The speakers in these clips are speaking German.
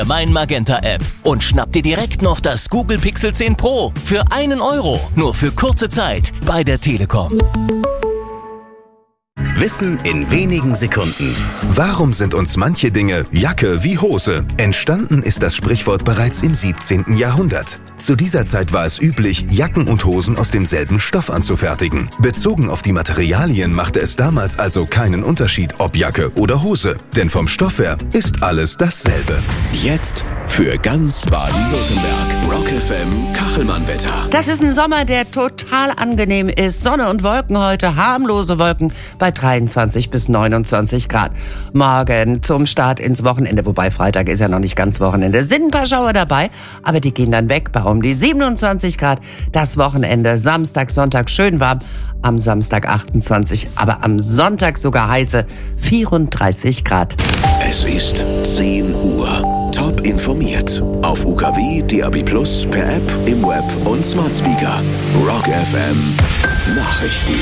Mein Magenta-App und schnapp dir direkt noch das Google Pixel 10 Pro für 1 €, nur für kurze Zeit bei der Telekom. Wissen in wenigen Sekunden. Warum sind uns manche Dinge Jacke wie Hose? Entstanden ist das Sprichwort bereits im 17. Jahrhundert. Zu dieser Zeit war es üblich, Jacken und Hosen aus demselben Stoff anzufertigen. Bezogen auf die Materialien machte es damals also keinen Unterschied, ob Jacke oder Hose. Denn vom Stoff her ist alles dasselbe. Jetzt für ganz Baden-Württemberg. Rock FM Kachelmann-Wetter. Das ist ein Sommer, der total angenehm ist. Sonne und Wolken heute, harmlose Wolken bei 23 bis 29 Grad. Morgen zum Start ins Wochenende, wobei Freitag ist ja noch nicht ganz Wochenende, sind ein paar Schauer dabei, aber die gehen dann weg bei um die 27 Grad. Das Wochenende, Samstag, Sonntag schön warm, am Samstag 28, aber am Sonntag sogar heiße 34 Grad. Es ist 10 Uhr. Top informiert. Auf UKW, DAB+, per App, im Web und Smart Speaker. Rock FM Nachrichten.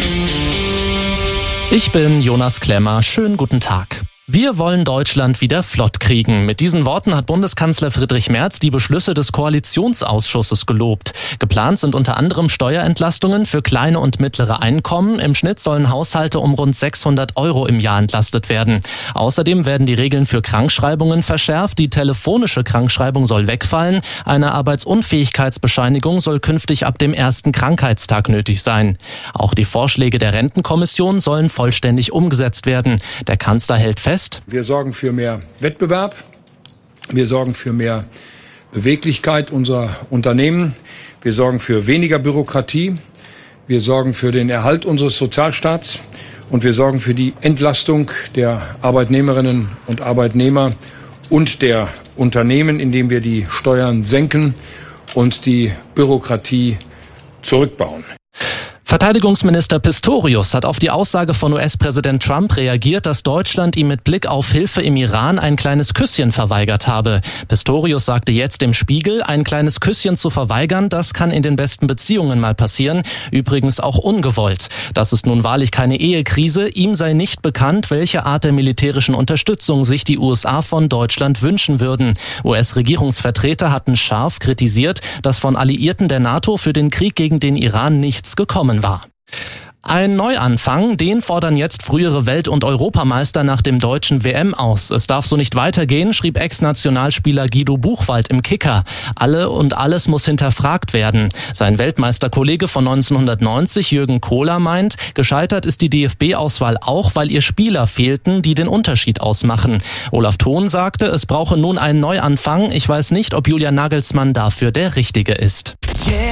Ich bin Jonas Klemmer. Schönen guten Tag. Wir wollen Deutschland wieder flott kriegen. Mit diesen Worten hat Bundeskanzler Friedrich Merz die Beschlüsse des Koalitionsausschusses gelobt. Geplant sind unter anderem Steuerentlastungen für kleine und mittlere Einkommen. Im Schnitt sollen Haushalte um rund 600 € im Jahr entlastet werden. Außerdem werden die Regeln für Krankschreibungen verschärft. Die telefonische Krankschreibung soll wegfallen. Eine Arbeitsunfähigkeitsbescheinigung soll künftig ab dem ersten Krankheitstag nötig sein. Auch die Vorschläge der Rentenkommission sollen vollständig umgesetzt werden. Der Kanzler hält fest: Wir sorgen für mehr Wettbewerb, wir sorgen für mehr Beweglichkeit unserer Unternehmen, wir sorgen für weniger Bürokratie, wir sorgen für den Erhalt unseres Sozialstaats und wir sorgen für die Entlastung der Arbeitnehmerinnen und Arbeitnehmer und der Unternehmen, indem wir die Steuern senken und die Bürokratie zurückbauen. Verteidigungsminister Pistorius hat auf die Aussage von US-Präsident Trump reagiert, dass Deutschland ihm mit Blick auf Hilfe im Iran ein kleines Küsschen verweigert habe. Pistorius sagte jetzt im Spiegel, ein kleines Küsschen zu verweigern, das kann in den besten Beziehungen mal passieren, übrigens auch ungewollt. Das ist nun wahrlich keine Ehekrise, ihm sei nicht bekannt, welche Art der militärischen Unterstützung sich die USA von Deutschland wünschen würden. US-Regierungsvertreter hatten scharf kritisiert, dass von Alliierten der NATO für den Krieg gegen den Iran nichts gekommen war. Ein Neuanfang, den fordern jetzt frühere Welt- und Europameister nach dem deutschen WM aus. Es darf so nicht weitergehen, schrieb Ex-Nationalspieler Guido Buchwald im Kicker. Alle und alles muss hinterfragt werden. Sein Weltmeisterkollege von 1990, Jürgen Kohler, meint, gescheitert ist die DFB-Auswahl auch, weil ihr Spieler fehlten, die den Unterschied ausmachen. Olaf Thon sagte, es brauche nun einen Neuanfang. Ich weiß nicht, ob Julian Nagelsmann dafür der Richtige ist.